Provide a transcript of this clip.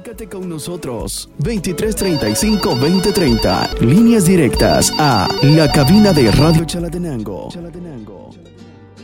Comunícate con nosotros. 2335-2030. Líneas directas a la cabina de Radio Chalatenango.